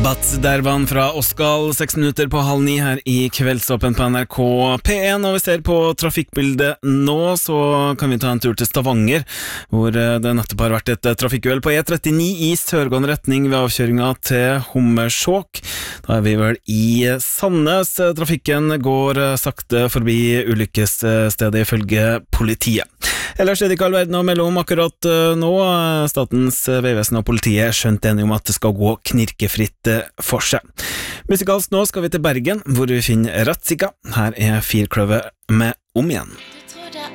But der var han fra Oskal, 6 minutter på 8:30 her i Kveldsåpen på NRK P1, og vi ser på trafikkbildet nå, så kan vi ta en tur til Stavanger, hvor det nettopp har vært et trafikkuhell på E39 i sørgående retning ved avkjøringa til Hommersåk. Da er vi vel i Sandnes. Trafikken går sakte forbi ulykkesstedet ifølge politiet. Ellers er det ikke all verden å melde om akkurat nå. Statens vegvesen og politiet er skjønt enige om at det skal gå knirkefritt for seg. Musikalsk nå skal vi til Bergen, hvor vi finner Ratzika. Her er Firkløver med Om igjen.